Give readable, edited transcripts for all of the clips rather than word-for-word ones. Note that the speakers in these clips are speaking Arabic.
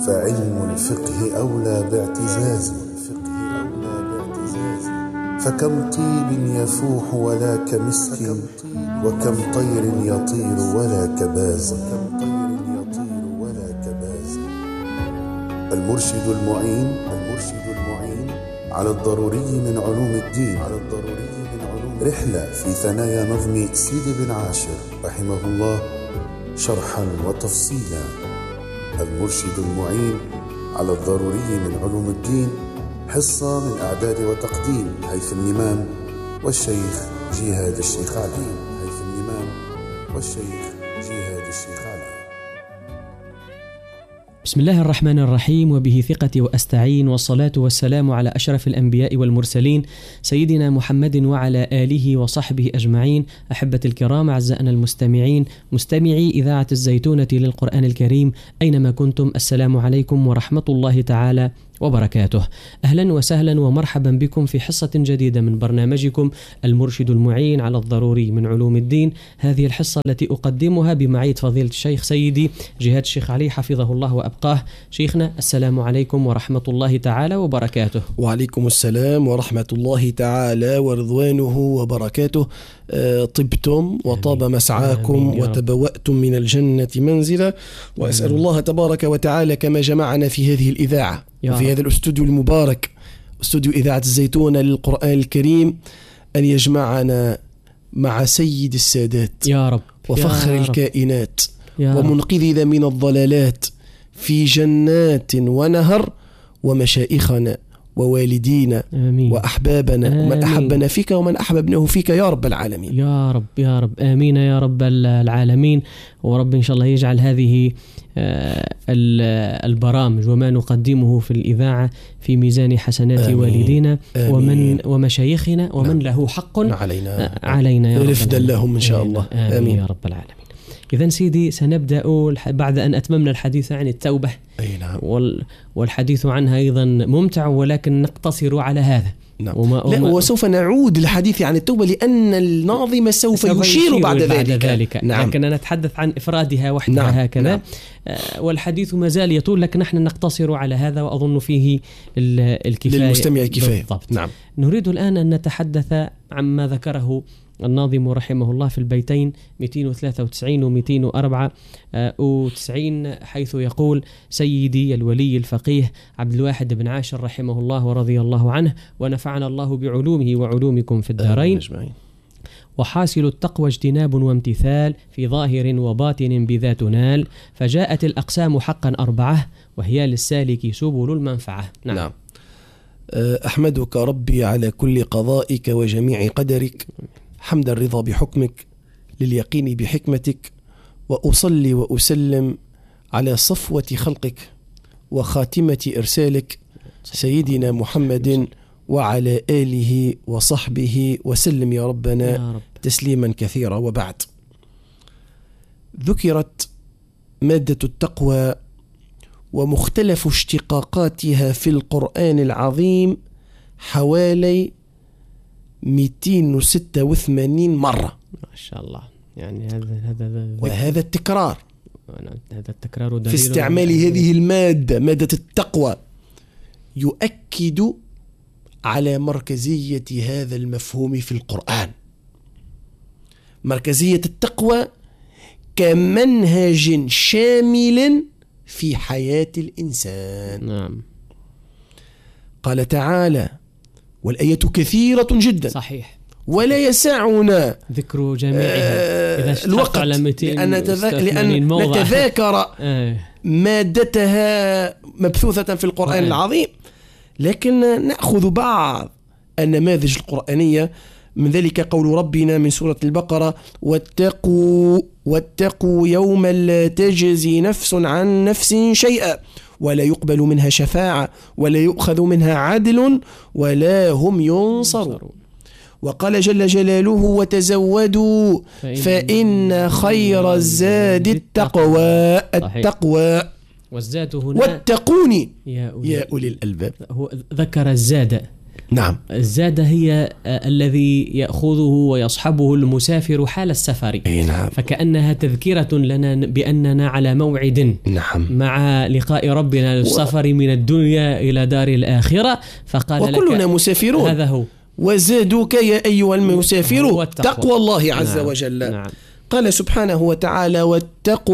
فعلم الفقه أولى باعتزاز، فكم طيب يفوح ولا كمسك، وكم طير يطير ولا كباز. المرشد المعين على الضروري من علوم الدين، رحلة في ثنايا نظم سيدي بن عاشر رحمه الله شرحا وتفصيلا. المرشد المعين على الضروري من علوم الدين، حصة من إعداد وتقديم هيثم الإمام والشيخ جهاد الشيخ علي. بسم الله الرحمن الرحيم، وبه ثقتي وأستعين، والصلاة والسلام على أشرف الأنبياء والمرسلين سيدنا محمد وعلى آله وصحبه أجمعين. أحبة الكرام، أعزائنا المستمعين، مستمعي إذاعة الزيتونة للقرآن الكريم أينما كنتم، السلام عليكم ورحمة الله تعالى وبركاته. أهلا وسهلا ومرحبا بكم في حصة جديدة من برنامجكم المرشد المعين على الضروري من علوم الدين. هذه الحصة التي أقدمها بمعية فضيلة الشيخ سيدي جهاد الشيخ علي حفظه الله وأبقاه. شيخنا، السلام عليكم ورحمة الله تعالى وبركاته. وعليكم السلام ورحمة الله تعالى ورضوانه وبركاته. طبتم وطاب مسعاكم وتبوأتم من الجنة منزلا، وأسأل الله تبارك وتعالى كما جمعنا في هذه الإذاعة وفي هذا الاستوديو المبارك، استوديو إذاعة الزيتونة للقرآن الكريم، أن يجمعنا مع سيد السادات يا رب، وفخر الكائنات ومنقذنا من الضلالات في جنات ونهر، ومشايخنا ووالدينا وأحبابنا ومن أحبنا فيك ومن أحببناه فيك يا رب العالمين. يا رب يا رب، آمين يا رب العالمين. ورب إن شاء الله يجعل هذه البرامج وما نقدمه في الإذاعة في ميزان حسنات والدينا ومشايخنا ومن له حق علينا يا رب، رفدا لهم إن شاء الله. آمين يا رب العالمين. إذن سيدي، سنبدأ بعد أن أتممنا الحديث عن التوبة. نعم. والحديث عنها أيضا ممتع، ولكن نقتصر على هذا. نعم. وسوف نعود للحديث عن التوبة، لأن الناظم سوف يشير بعد ذلك. نعم. لكننا نتحدث عن إفرادها وحدها. نعم. هكذا. نعم. والحديث ما زال يطول، لكن نحن نقتصر على هذا، وأظن فيه الكفاية للمستمع الكفاية. نعم. نريد الآن أن نتحدث عما ذكره الناظم رحمه الله في البيتين 293 و 294 حيث يقول: سيدي الولي الفقيه عبد الواحد بن عاشر رحمه الله ورضي الله عنه، ونفعنا الله بعلومه وعلومكم في الدارين. وحاصل التقوى اجتناب وامتثال، في ظاهر وباطن بذا تنال، فجاءت الأقسام حقا أربعة، وهي للسالك سبل المنفعة. نعم. أحمدك ربي على كل قضائك وجميع قدرك، حمد الرضا بحكمك، لليقين بحكمتك، وأصلي وأسلم على صفوة خلقك وخاتمة إرسالك، سيدنا محمد وعلى آله وصحبه وسلم يا ربنا تسليما كثيرا. وبعد، ذكرت مادة التقوى ومختلف اشتقاقاتها في القرآن العظيم حوالي 286 مرة. ما شاء الله. يعني وهذا التكرار دليل في استعمال هذه المادة، مادة التقوى، يؤكد على مركزية هذا المفهوم في القرآن، مركزية التقوى كمنهج شامل في حياة الإنسان. نعم. قال تعالى، والآية كثيرة جدا، صحيح، ولا يسعنا ذكر جميعها الوقت لأن نتذاكر مادتها مبثوثة في القرآن العظيم، لكن نأخذ بعض النماذج القرآنية. من ذلك قول ربنا من سورة البقرة: واتقوا يوما لا تجزي نفس عن نفس شيئا ولا يقبل منها شفاعة ولا يؤخذ منها عدل ولا هم ينصرون. وقال جل جلاله: وتزودوا فإن خير الزاد التقوى والزاد هنا واتقوني يا أولي الألباب. هو ذكر الزاد نعم. الزادة هي الذي يأخذه ويصحبه المسافر حال السفر. نعم. فكأنها تذكرة لنا بأننا على موعد نعم. مع لقاء ربنا للسفر من الدنيا إلى دار الآخرة. فقال وكلنا لك مسافرون. هذا هو. وزادوك يا أيها المسافر تقوى الله عز وجل. نعم. قال سبحانه وتعالى واتقوا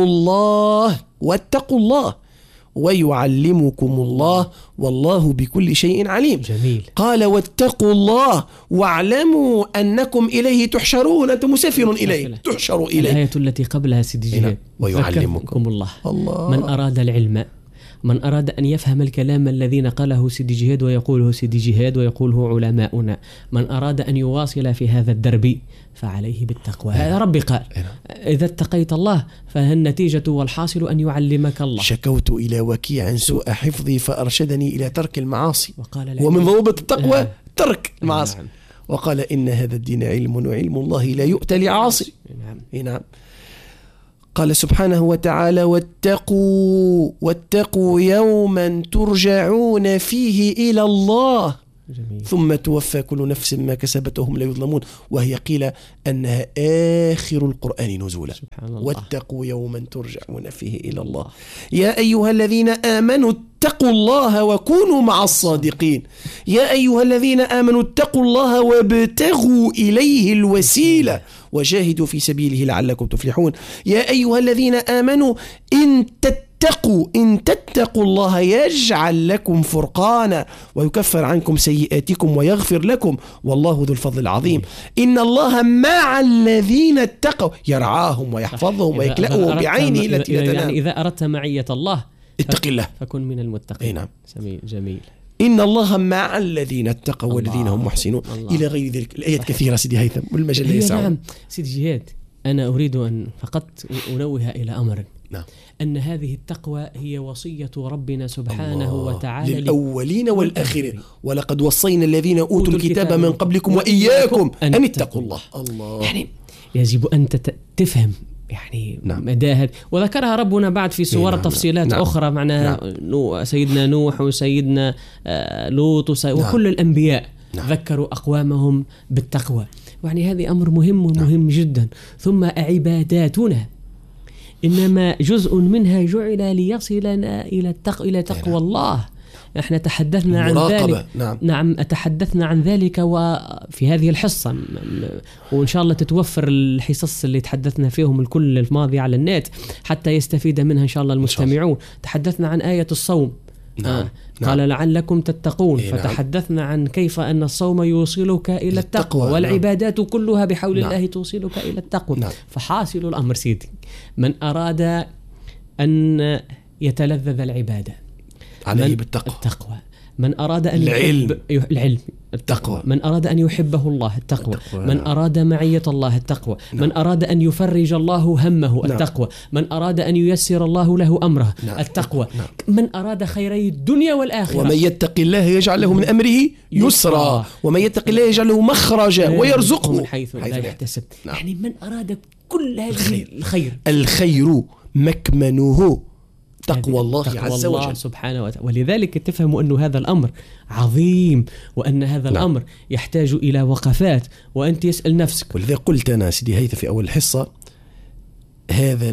الله ويعلمكم الله والله بكل شيء عليم. جميل. قال واتقوا الله واعلموا أنكم إليه تحشرون. أنت مسافر إليه تحشر إليه. الآية التي قبلها سيدي جهاد ويعلمكم الله. من أراد العلم، من أراد أن يفهم الكلام الذي نقله سيدي جهاد ويقوله سيدي جهاد ويقوله علماؤنا، من أراد أن يواصل في هذا الدرب فعليه بالتقوى. هذا ربي قال إذا اتقيت الله فالنتيجة والحاصل أن يعلمك الله. شكوت إلى وكيع سوء حفظي فأرشدني إلى ترك المعاصي، ومن ضوابط التقوى ترك المعاصي. وقال إن هذا الدين علم وعلم الله لا يؤتى لعاصي. نعم. قال سبحانه وتعالى واتقوا يوما ترجعون فيه إلى الله. جميل. ثم توفى كل نفس ما كسبت وهم لا يظلمون، وهي قيل أنها آخر القرآن نزولا. واتقوا يوما ترجعون فيه إلى الله. يا أيها الذين آمنوا اتقوا الله وكونوا مع الصادقين. يا أيها الذين آمنوا اتقوا الله وابتغوا إليه الوسيلة وجاهدوا في سبيله لعلكم تفلحون. يا أيها الذين آمنوا إن تتقوا الله يجعل لكم فرقانا ويكفر عنكم سيئاتكم ويغفر لكم والله ذو الفضل العظيم. إن الله مع الذين اتقوا يرعاهم ويحفظهم ويكلأهم بعينه التي لا تنام. يعني إذا أردت معية الله اتق الله فكن من المتقين. نعم. جميل. إن الله مع الذين اتقوا والذين هم محسنون إلى غير ذلك. الآيات كثيرة سيدي هيثم والمجلة يسعون. نعم سيدي جهاد، أنا أريد أن فقط أنوه إلى أمر. نعم. أن هذه التقوى هي وصية ربنا سبحانه وتعالى للأولين والآخرين. ولقد وصينا الذين أوتوا الكتاب من قبلكم وإياكم أن اتقوا الله. يعني يجب أن تفهم يعني مداهد، وذكرها ربنا بعد في سور تفصيلات أخرى معناها سيدنا نوح وسيدنا لوط وكل الأنبياء ذكروا أقوامهم بالتقوى. يعني هذه أمر مهم جدا. ثم عباداتنا إنما جزء منها جعل ليصلنا إلى تقوى الله. احنا تحدثنا عن ذلك. نعم تحدثنا عن ذلك وفي هذه الحصة، وإن شاء الله تتوفر الحصص اللي تحدثنا فيهم الكل الماضي على النت حتى يستفيد منها إن شاء الله المستمعون. تحدثنا عن آية الصوم. قال لعلكم تتقون. فتحدثنا عن كيف أن الصوم يوصلك إلى التقوى والعبادات كلها بحول الله توصلك إلى التقوى. فحاصل الأمر سيدي، من أراد أن يتلذذ العبادة عليه بالتقوى. من أراد أن العلم التقوى. من أراد أن يحبه الله التقوى. من أراد معية الله التقوى. من أراد أن يفرج الله همه التقوى. من أراد أن ييسر الله له أمره التقوى. من أراد خيري الدنيا والآخرة. ومن يتق الله يجعل له من أمره يسرا ومن يتق الله يجعل له مخرجا ويرزقه من حيث لا يحتسب. يعني من أراد كل هذه الخير مكمنه تقوى الله عز وجل سبحانه وتعالى. ولذلك تفهم أن هذا الأمر عظيم، وأن هذا الأمر يحتاج إلى وقفات، وأنت يسأل نفسك. ولذلك قلت أنا سيدي هيثم في أول الحصة هذا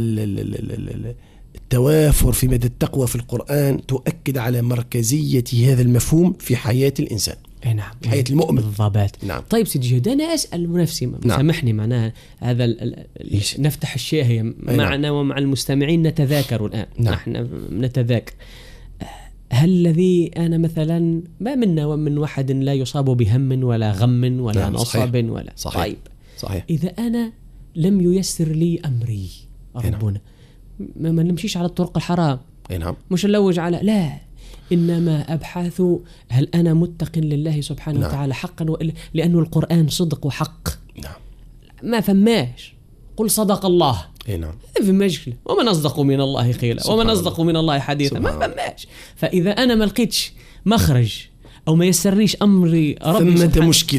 التوافر في مدى التقوى في القرآن تؤكد على مركزية هذا المفهوم في حياة الإنسان. نعم. في حياة المؤمن بالضبط. نعم. طيب سيدي جهاد، أنا أسأل نفسي سامحني معناها هذا نفتح الشاهية معنا ومع المستمعين نتذاكر الآن. نحن نتذاكر هل الذي أنا مثلا ما منا ومن واحد لا يصاب بهم ولا غم ولا نصب ولا صحيح. طيب إذا أنا لم ييسر لي أمري ربنا ما نمشيش على الطرق الحرام. مش نلوج على لا، إنما أبحث هل أنا متق لله سبحانه وتعالى حقا، لأنه القرآن صدق وحق. ما فماش قل صدق الله. في مشكلة، ومن أصدق من الله قيلا ومن أصدق من الله حديثا. ما فماش. فإذا أنا ما لقيتش مخرج أو ما يسريش أمري ربي ثمة مشكلة.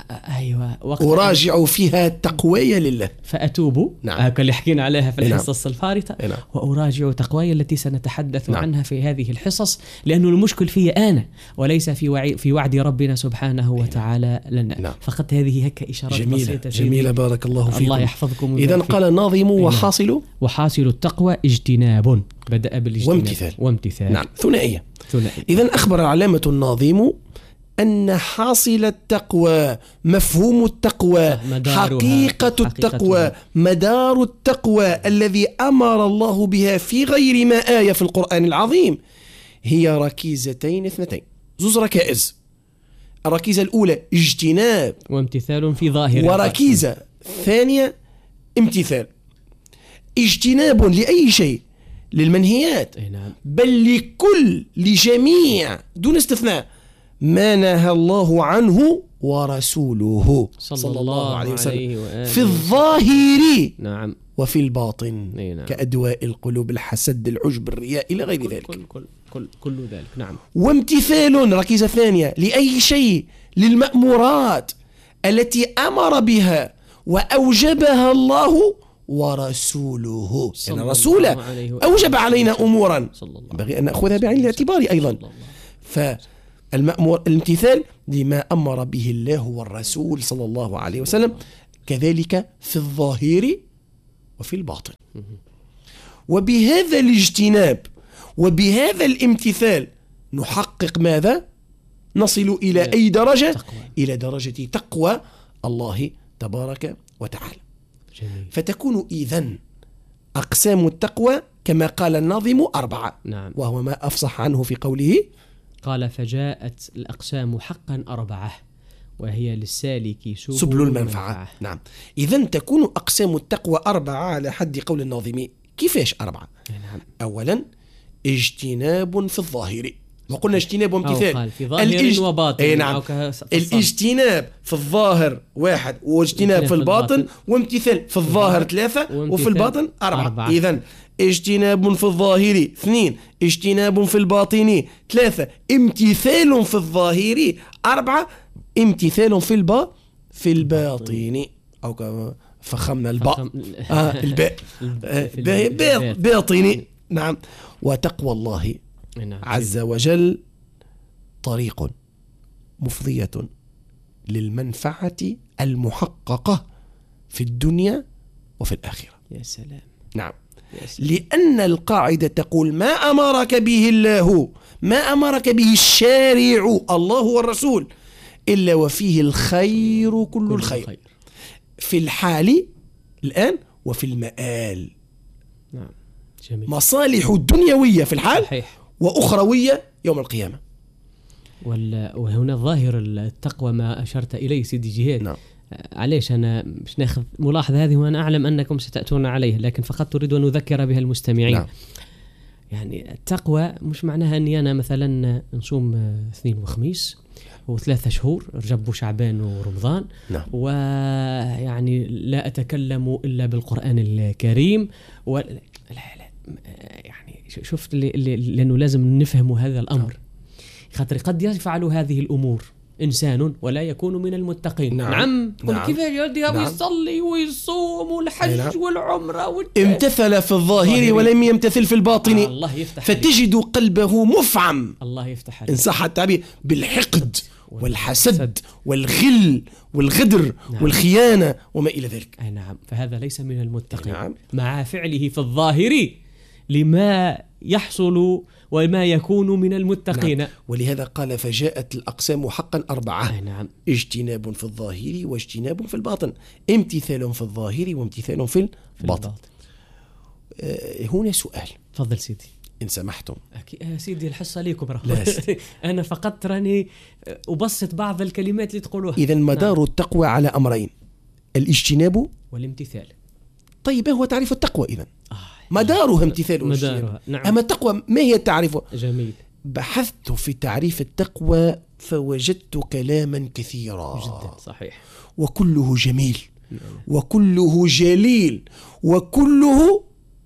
أيوة أراجع فيها تقواي لله فأتوب. نعم. اللي حكينا عليها في الحصص الفارطة. نعم. وأراجع تقواي التي سنتحدث نعم. عنها في هذه الحصص، لأنه المشكل في أنا وليس في وعد ربنا سبحانه وتعالى لنا. نعم. فقط هذه هيك إشارات بسيطة. جميلة بارك الله فيكم. الله يحفظكم. إذن قال الناظم وحاصل التقوى اجتناب، بدأ بالاجتناب وامتثال. نعم. ثنائية. إذن أخبر العلامة الناظم أن حاصل التقوى، مفهوم التقوى، حقيقة التقوى، مدار التقوى الذي أمر الله بها في غير ما آية في القرآن العظيم هي ركيزتين اثنتين، زوز ركائز. الركيزة الأولى اجتناب وامتثال في ظاهر، وركيزة ثانية امتثال. اجتناب لأي شيء، للمنهيات، بل لجميع دون استثناء ما نهى الله عنه ورسوله صلى الله عليه وسلم في الظاهر نعم وفي الباطن. نعم. كأدواء القلوب، الحسد، العجب، الرياء إلى غير ذلك. كل ذلك. نعم. وامتثال ركيزة ثانية لأي شيء، للمأمورات التي أمر بها وأوجبها الله ورسوله، يعني رسوله أوجب علينا أمورا ينبغي أن نأخذها بعين الاعتبار أيضا. الامتثال لما أمر به الله والرسول صلى الله عليه وسلم، كذلك في الظاهر وفي الباطن. وبهذا الاجتناب وبهذا الامتثال نحقق ماذا؟ نصل إلى أي درجة؟ إلى درجة تقوى الله تبارك وتعالى. جميل. فتكون إذن أقسام التقوى كما قال الناظم 4. نعم. وهو ما أفصح عنه في قوله قال فجاءت الأقسام حقا 4 وهي للسالك سبل المنفعة. نعم. إذن تكون أقسام التقوى 4 على حد قول الناظم. كيفاش 4؟ نعم. أولا اجتناب في الظاهر، وقلنا اجتناب وامتثال في ظاهر وباطن. نعم. الاجتناب في الظاهر 1، واجتناب في الباطن، وامتثال في الظاهر 3، وفي الباطن 4. إذن اجتناب في الظاهر 2، اجتناب في الباطن 3، امتثال في الظاهر 4، امتثال في الباطن، أو كما فخمنا الباء الباء باطني. نعم. وتقوى الله عز وجل طريق مفضية للمنفعة المحققة في الدنيا وفي الآخرة. يا سلام. نعم. لأن القاعدة تقول ما أمرك به الله، ما أمرك به الشارع الله والرسول، إلا وفيه الخير كل الخير في الحال الآن وفي المآل. نعم. جميل. مصالح دنيوية في الحال، صحيح، وأخروية يوم القيامة. وهنا ظاهر التقوى ما أشرت إليه سيدي جهاد. نعم. عليش أنا مش ناخذ ملاحظة هذه وأنا أعلم أنكم ستأتون عليه، لكن فقط أريد أن أذكر بها المستمعين. نعم. يعني التقوى مش معناها أني أنا مثلا نصوم 2 وخميس و3 شهور رجب وشعبان ورمضان. نعم. ويعني لا أتكلم إلا بالقرآن الكريم لا يعني شفت لأنه لازم نفهم هذا الأمر. خاطر قد يفعل هذه الأمور إنسان ولا يكون من المتقين. نعم. كيف يصلي ويصوم والحج والعمرة امتثل في الظاهر ولم يمتثل في الباطن. الله يفتح فتجد قلبه مفعم، الله يفتح إن صح التعبير، بالحقد والحسد والغل والغدر والخيانة وما إلى ذلك. نعم. فهذا ليس من المتقين. نعم. مع فعله في الظاهر لما يحصل وما يكون من المتقين. نعم. ولهذا قال فجاءت الأقسام حقا 4. نعم. اجتناب في الظاهر واجتناب في الباطن، امتثال في الظاهر وامتثال في الباطن. هنا سؤال. تفضل سيدي إن سمحتم. سيدي الحصة ليكم أنا فقط راني أبسط بعض الكلمات اللي تقولوها. إذن مدار التقوى على أمرين، الاجتناب والامتثال. طيب هو تعريف التقوى إذن؟ مدارها امتثال مدارها. نعم. أما التقوى ما هي تعريفها؟ جميل. بحثت في تعريف التقوى فوجدت كلاما كثيرا جدا. صحيح. وكله جميل وكله جليل وكله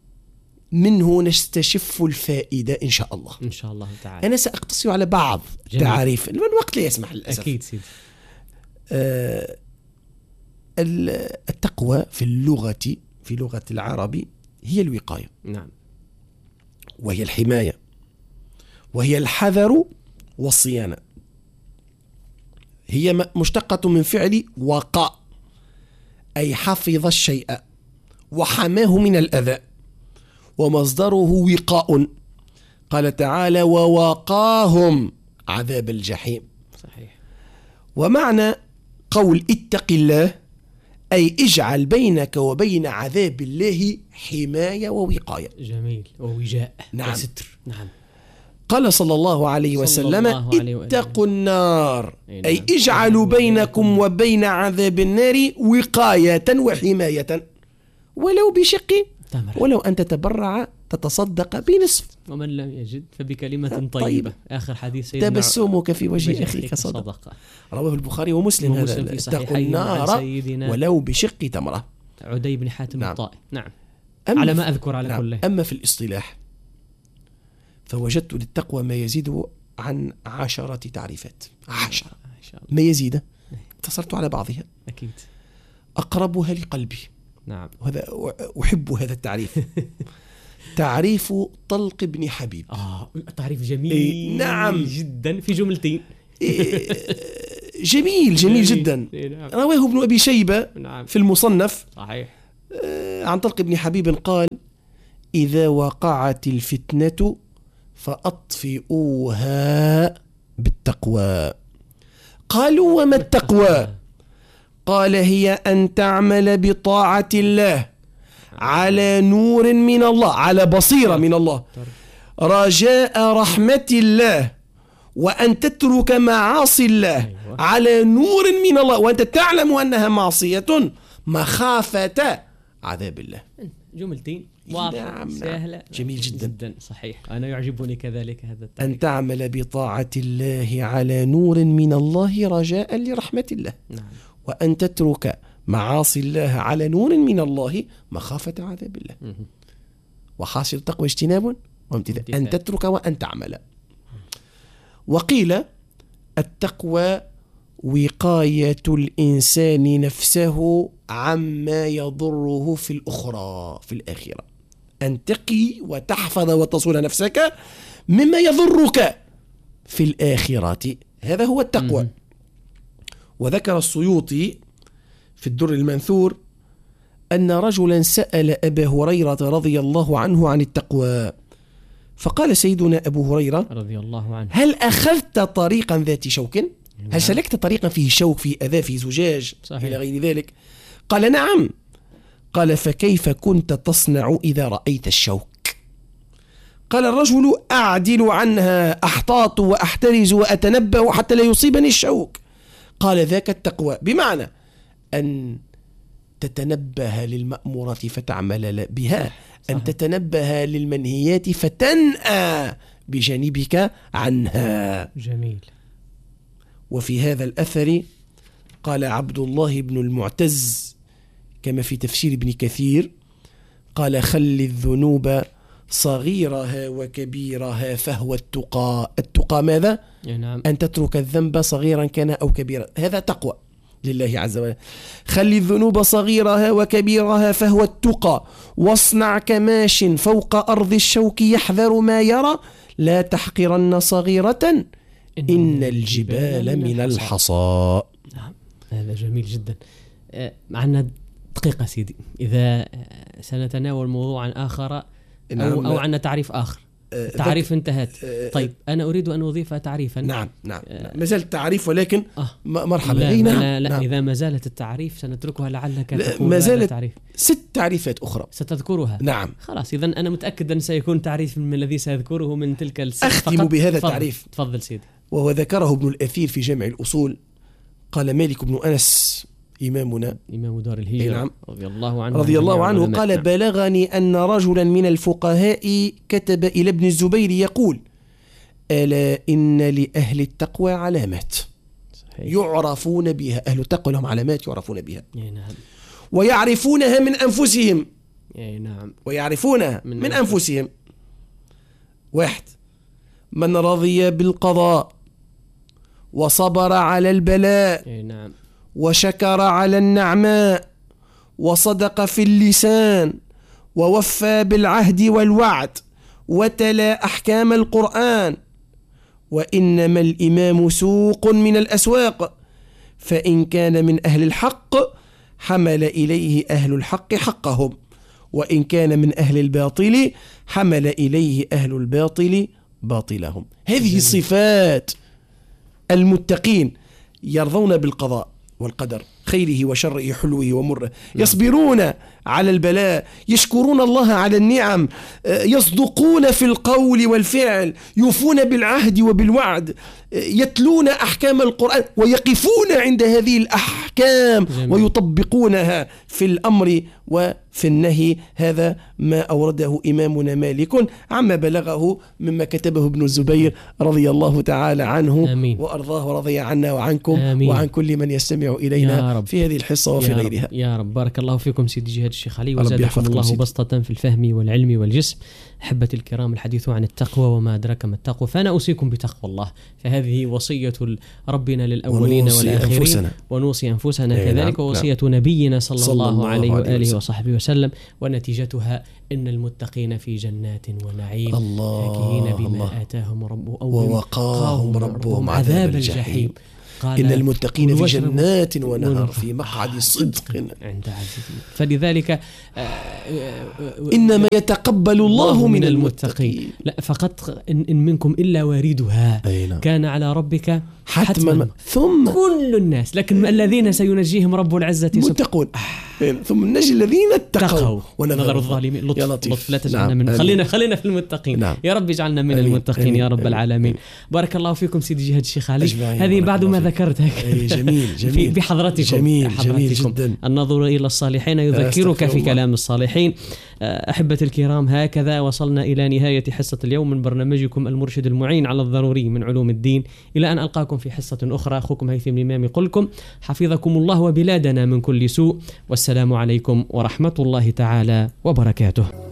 منه نستشف الفائدة إن شاء الله. إن شاء الله تعالى. أنا سأقتصر على بعض تعريف، الوقت لا يسمح للأسف. أكيد سيدي. التقوى في لغة العرب هي الوقاية، نعم، وهي الحماية، وهي الحذر والصيانة. هي مشتقة من فعل وقاء، أي حفظ الشيء وحماه من الأذى، ومصدره وقاء. قال تعالى: ووقاهم عذاب الجحيم. صحيح. ومعنى قول اتق الله أي اجعل بينك وبين عذاب الله حماية ووقاية. جميل. ووجاء. نعم. وستر. نعم. قال صلى الله عليه وسلم: اتقوا النار، أي اجعلوا بينكم وبين عذاب النار وقاية وحماية ولو بشق، ولو أن تتبرع تتصدق بنصف، ومن لم يجد فبكلمة طيبة. آخر حديث سيدنا: تبسمك في وجه أخيك صدقة. رواه البخاري ومسلم هذا: اتقوا النار ولو بشق تمرة. عدي بن حاتم الطائي. نعم. على ما أذكر على نعم. كله. أما في الاصطلاح فوجدت للتقوى ما يزيد عن 10 تعريفات. 10 ما يزيد، اقتصرت على بعضها أكيد، أقربها لقلبي. نعم. وهذا أحب هذا التعريف. تعريف طلق بن حبيب. تعريف جميل. نعم جدا، في جملتين. جميل جدا. نعم. رواه ابن أبي شيبة. نعم. في المصنف. صحيح. عن طلق بن حبيب قال: إذا وقعت الفتنة فأطفئوها بالتقوى. قالوا: وما التقوى؟ قال: هي أن تعمل بطاعة الله على نور من الله، على بصيرة من الله، رجاء رحمة الله، وأن تترك معاصي الله على نور من الله وأنت تعلم أنها معصية مخافة عذاب الله. جملتين واضحة. نعم. سهلة. جميل جدا. صحيح. أنا يعجبني كذلك هذا التعريف. أن تعمل بطاعة الله على نور من الله رجاء لرحمة الله. نعم. وأن تترك معاصي الله على نور من الله مخافة عذاب الله. وحاصل التقوى اجتناب وامتثال، أن تترك وأن تعمل. وقيل: التقوى وقاية الإنسان نفسه عما يضره في الأخرى، في الآخرة. أن تقي وتحفظ وتصون نفسك مما يضرك في الآخرة، هذا هو التقوى. وذكر السيوطي في الدر المنثور أن رجلا سأل أبا هريرة رضي الله عنه عن التقوى، فقال سيدنا أبو هريرة رضي الله عنه: هل أخذت طريقا ذات شوك؟ هل سلكت طريقا فيه شوك، فيه أذى، فيه زجاج، إلى غير ذلك؟ قال: نعم. قال: فكيف كنت تصنع إذا رأيت الشوك؟ قال الرجل: أعدل عنها، أحتاط وأحترز وأتنبه حتى لا يصيبني الشوك. قال: ذاك التقوى، بمعنى أن تتنبه للمأمورة فتعمل بها، أن تتنبه للمنهيات فتنأى بجانبك عنها. جميل. وفي هذا الأثر قال عبد الله بن المعتز كما في تفسير ابن كثير، قال: خل الذنوب صغيرها وكبيرها فهو التقى. التقى ماذا؟ نعم. أن تترك الذنب صغيرا كان أو كبيرا، هذا تقوى لله عز وجل. خل الذنوب صغيرها وكبيرها فهو التقى، واصنع كماش فوق أرض الشوك يحذر ما يرى، لا تحقرن صغيرة إن الجبال من الحصى. نعم. هذا جميل جدا. معنا دقيقة سيدي، إذا سنتناول موضوعا آخر أو عنا تعريف آخر. تعريف انتهت. طيب أنا أريد أن أضيف تعريفا. نعم. ما زال التعريف، ولكن مرحبا. لا. إذا ما زالت التعريف سنتركها، لعلك تقول ما زالت 6 تعريفات أخرى ستذكرها. نعم. خلاص، إذن أنا متأكد أن سيكون تعريف من الذي سيذكره من تلك الست. أختم بهذا التعريف. تفضل سيدي. وهو ذكره ابن الأثير في جامع الأصول. قال مالك بن أنس إمامنا إمام دار الهجرة. نعم. رضي الله عنه قال: نعم. بلغني أن رجلا من الفقهاء كتب إلى ابن الزبير يقول: ألا إن لأهل التقوى علامات يعرفون بها. أهل التقوى لهم علامات يعرفون بها. نعم. ويعرفونها من أنفسهم. نعم. ويعرفونها من أنفسهم. 1: من رضي بالقضاء وصبر على البلاء نعم. وشكر على النعماء وصدق في اللسان ووفى بالعهد والوعد وتلا أحكام القرآن. وإنما الإمام سوق من الأسواق، فإن كان من أهل الحق حمل إليه أهل الحق حقهم، وإن كان من أهل الباطل حمل إليه أهل الباطل باطلهم. هذه صفات المتقين، يرضون بالقضاء والقدر، خيره وشره، حلوه ومره، يصبرون على البلاء، يشكرون الله على النعم، يصدقون في القول والفعل، يوفون بالعهد وبالوعد، يتلون أحكام القرآن ويقفون عند هذه الأحكام ويطبقونها في الأمر وفي النهي. هذا ما أورده إمامنا مالك عما بلغه مما كتبه ابن الزبير رضي الله تعالى عنه آمين. وأرضاه ورضي عنا وعنكم آمين. وعن كل من يستمع إلينا في هذه الحصة وفي غيرها. يا رب. بارك الله فيكم سيدي جهاد الشيخ علي، وزادكم الله بسطة في الفهم والعلم والجسم. أحبتي الكرام، الحديث عن التقوى وما أدراك ما التقوى، فأنا أوصيكم بتقوى الله، فهذه وصية ربنا للأولين والآخرين، ونوصي أنفسنا كذلك، ووصية نبينا صلى الله عليه وآله وصحبه وسلم، ونتيجتها إن المتقين في جنات ونعيم فاكهين بما آتاهم ربهم ووقاهم ربهم عذاب الجحيم. إن المتقين في جنات ونهر في مقعد صدق عند عزيز. فلذلك إنما يتقبل الله من المتقين. لا فقط إن منكم إلا واردها كان على ربك حتما ثم كل الناس، لكن الذين سينجيهم رب العزة متقون ثم نجي الذين اتقوا ونذر الظالمين. لطف لا تجعلنا من خلينا في المتقين. يا رب اجعلنا من المتقين يا رب العالمين. بارك الله فيكم سيدي جهاد الشيخ علي. هذه بعد ما ذكرتك جميل بحضرتكم جميل جدا. النظر إلى الصالحين يذكرك في كلام الصالحين. أحبتي الكرام، هكذا وصلنا إلى نهاية حصة اليوم من برنامجكم المرشد المعين على الضروري من علوم الدين. إلى أن ألقاكم في حصة أخرى، أخوكم هيثم الإمام قلكم حفظكم الله وبلادنا من كل سوء، والسلام عليكم ورحمة الله تعالى وبركاته.